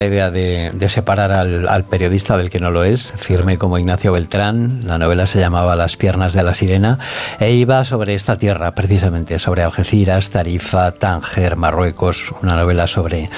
La idea de separar al periodista del que no lo es, firme como Ignacio Beltrán. La novela se llamaba Las piernas de la sirena e iba sobre esta tierra, precisamente, sobre Algeciras, Tarifa, Tánger, Marruecos, una novela sobre